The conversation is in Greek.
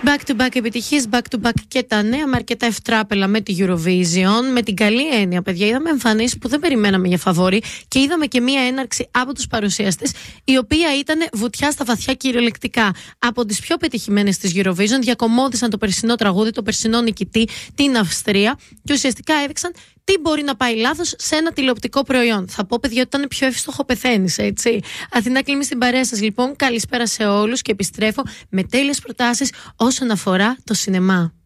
Back to back επιτυχίες, back to back και τα νέα, με αρκετά ευτράπελα με τη Eurovision. Με την καλή έννοια, παιδιά, είδαμε εμφανίσεις που δεν περιμέναμε για φαβόρι και είδαμε και μία έναρξη από τους παρουσιαστές, η οποία ήταν βουτιά στα βαθιά κυριολεκτικά. Από τις πιο πετυχημένες της Eurovision, διακομώδησαν το περσινό τραγούδι, το περσινό νικητή, την Αυστρία, και ουσιαστικά έδειξαν τι μπορεί να πάει λάθος σε ένα τηλεοπτικό προϊόν. Θα πω, παιδιά, ότι ήταν πιο εύστοχο πεθαίνεις, έτσι. Αθηνά Κλίμη στην παρέα σας, λοιπόν. Καλησπέρα σε όλους και επιστρέφω με τέλειες προτάσεις όσον αφορά το σινεμά.